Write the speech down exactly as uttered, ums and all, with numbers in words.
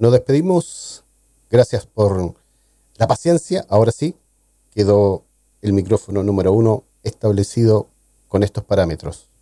Nos despedimos. Gracias por la paciencia. Ahora sí, quedó el micrófono número uno establecido con estos parámetros.